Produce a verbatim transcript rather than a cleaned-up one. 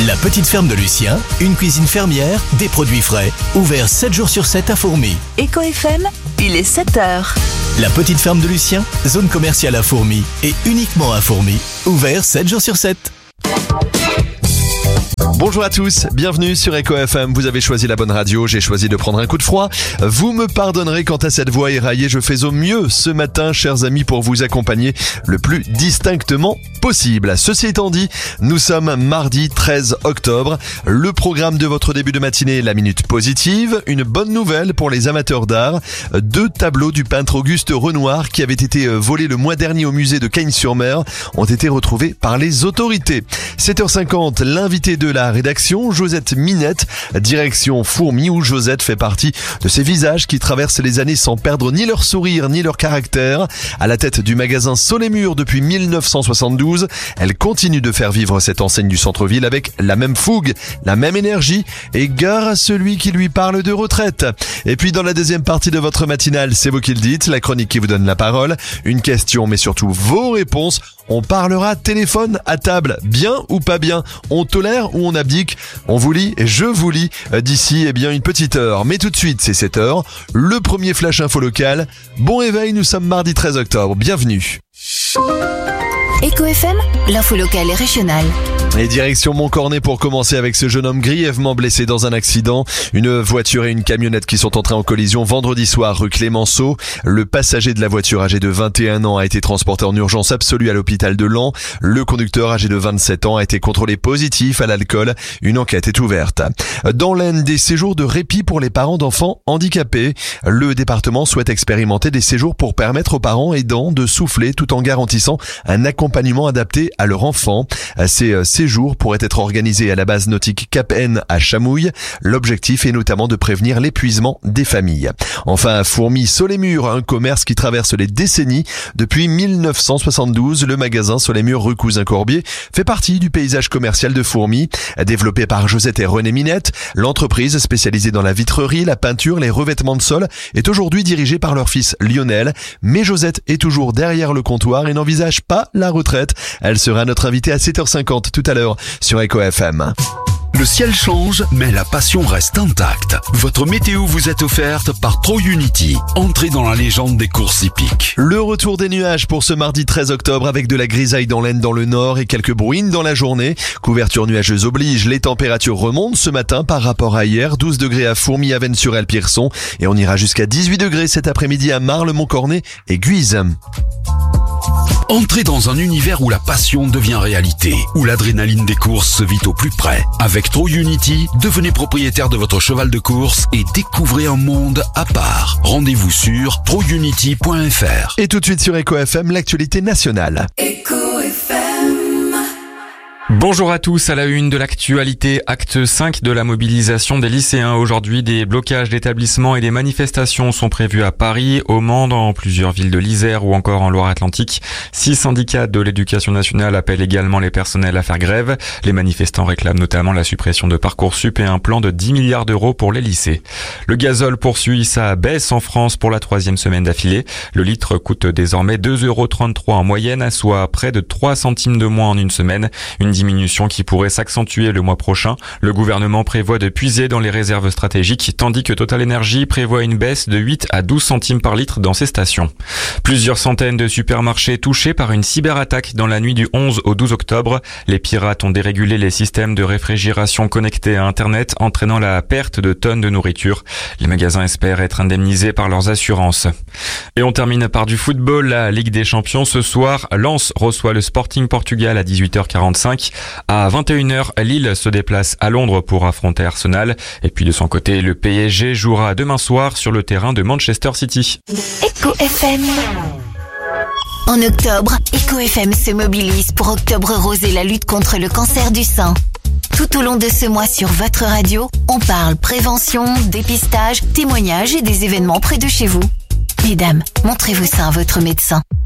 La petite ferme de Lucien, une cuisine fermière, des produits frais. Ouvert sept jours sur sept à Fourmi. Eco F M, il est sept heures. La petite ferme de Lucien, zone commerciale à Fourmi et uniquement à Fourmi. Ouvert sept jours sur sept. Bonjour à tous, bienvenue sur Eco F M. Vous avez choisi la bonne radio, j'ai choisi de prendre un coup de froid. Vous me pardonnerez quant à cette voix éraillée, je fais au mieux ce matin, chers amis, pour vous accompagner le plus distinctement possible. Ceci étant dit, nous sommes mardi treize octobre. Le programme de votre début de matinée, la Minute Positive. Une bonne nouvelle pour les amateurs d'art. Deux tableaux du peintre Auguste Renoir qui avaient été volés le mois dernier au musée de Cagnes-sur-Mer ont été retrouvés par les autorités. sept heures cinquante, l'invité de la rédaction, Josette Minette, direction Fourmi, où Josette fait partie de ces visages qui traversent les années sans perdre ni leur sourire ni leur caractère. À la tête du magasin Soleymur depuis mille neuf cent soixante-douze, elle continue de faire vivre cette enseigne du centre-ville avec la même fougue, la même énergie et gare à celui qui lui parle de retraite. Et puis dans la deuxième partie de votre matinale, c'est vous qui le dites, la chronique qui vous donne la parole, une question mais surtout vos réponses. On parlera téléphone à table, bien ou pas bien, on tolère ou on abdique, on vous lit et je vous lis d'ici eh bien une petite heure. Mais tout de suite, c'est sept heures, le premier flash info local. Bon réveil, nous sommes mardi treize octobre, bienvenue. Eco F M, l'info locale et régionale. Et direction Montcornet pour commencer avec ce jeune homme grièvement blessé dans un accident. Une voiture et une camionnette qui sont entrées en collision vendredi soir rue Clémenceau. Le passager de la voiture âgé de vingt et un ans a été transporté en urgence absolue à l'hôpital de Laon. Le conducteur âgé de vingt-sept ans a été contrôlé positif à l'alcool. Une enquête est ouverte. Dans l'Aisne, des séjours de répit pour les parents d'enfants handicapés. Le département souhaite expérimenter des séjours pour permettre aux parents aidants de souffler tout en garantissant un accompagnement adapté à leur enfant. Ces séjours pourraient être organisés à la base nautique Cap-N à Chamouille. L'objectif est notamment de prévenir l'épuisement des familles. Enfin, à Fourmi, Soleymur, un commerce qui traverse les décennies. Depuis mille neuf cent soixante-douze, le magasin Soleymur rue Cousin-Corbier fait partie du paysage commercial de Fourmi. Développé par Josette et René Minette, l'entreprise spécialisée dans la vitrerie, la peinture, les revêtements de sol est aujourd'hui dirigée par leur fils Lionel. Mais Josette est toujours derrière le comptoir et n'envisage pas la retraite. Elle sera notre invitée à sept heures cinquante tout à l'heure sur Eco F M. Le ciel change, mais la passion reste intacte. Votre météo vous est offerte par Trounity. Entrez dans la légende des courses hippiques. Le retour des nuages pour ce mardi treize octobre avec de la grisaille dans l'Aisne dans le nord et quelques bruines dans la journée. Couverture nuageuse oblige, les températures remontent ce matin par rapport à hier. douze degrés à Fourmi, à Vennes-sur-Elle, Pierson. Et on ira jusqu'à dix-huit degrés cet après-midi à Marle, Montcornet et Guise. Entrez dans un univers où la passion devient réalité, où l'adrénaline des courses se vit au plus près. Avec Trounity, devenez propriétaire de votre cheval de course et découvrez un monde à part. Rendez-vous sur trounity point f r. Et tout de suite sur Eco F M, l'actualité nationale. Eco F M. Bonjour à tous, à la une de l'actualité, acte cinq de la mobilisation des lycéens. Aujourd'hui, des blocages d'établissements et des manifestations sont prévus à Paris, au Mans, dans plusieurs villes de l'Isère ou encore en Loire-Atlantique. Six syndicats de l'éducation nationale appellent également les personnels à faire grève. Les manifestants réclament notamment la suppression de Parcoursup et un plan de dix milliards d'euros pour les lycées. Le gazole poursuit sa baisse en France pour la troisième semaine d'affilée. Le litre coûte désormais deux euros trente-trois en moyenne, soit près de trois centimes de moins en une semaine. Une diminution qui pourrait s'accentuer le mois prochain. Le gouvernement prévoit de puiser dans les réserves stratégiques, tandis que Total Energy prévoit une baisse de huit à douze centimes par litre dans ses stations. Plusieurs centaines de supermarchés touchés par une cyberattaque dans la nuit du onze au douze octobre. Les pirates ont dérégulé les systèmes de réfrigération connectés à Internet, entraînant la perte de tonnes de nourriture. Les magasins espèrent être indemnisés par leurs assurances. Et on termine par du football. La Ligue des Champions ce soir. Lens reçoit le Sporting Portugal à dix-huit heures quarante-cinq. À vingt et une heures, Lille se déplace à Londres pour affronter Arsenal. Et puis de son côté, le P S G jouera demain soir sur le terrain de Manchester City. Eco F M. En octobre, Eco F M se mobilise pour Octobre Rose et la lutte contre le cancer du sein. Tout au long de ce mois sur votre radio, on parle prévention, dépistage, témoignages et des événements près de chez vous. Mesdames, montrez vos seins à votre médecin.